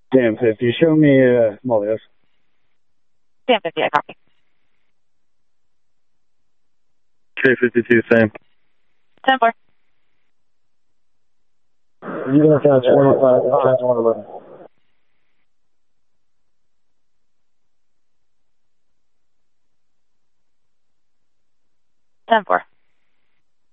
Dan 50, show me Molios. Dan 50, I copy. K52, same. 10-4. You're going to catch 111. 10-4.